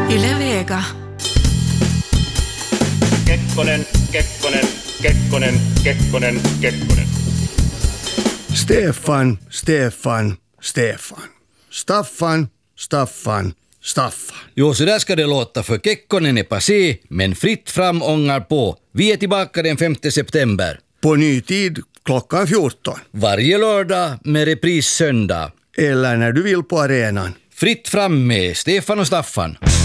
Yle Vega. Kekkonen, Kekkonen, Kekkonen, Kekkonen, Kekkonen. Stefan, Stefan, Stefan. Staffan, Staffan, Staffan. Jo, så där ska det låta, för Kekkonen är passé, men fritt fram ångar på. Vi är tillbaka den 5 september. På ny tid klockan 14. Varje lördag med repris söndag. Eller när du vill på arenan. Fritt fram med Stefan och Staffan.